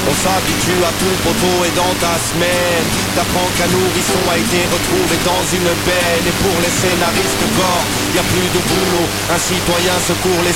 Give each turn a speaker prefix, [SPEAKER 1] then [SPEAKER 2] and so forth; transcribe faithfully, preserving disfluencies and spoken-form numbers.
[SPEAKER 1] On s'habitue à tout, poteau, et dans ta semaine t'apprends qu'un nourrisson a été retrouvé dans une benne. Et pour les scénaristes gore, y a plus de boulot, un citoyen secourt les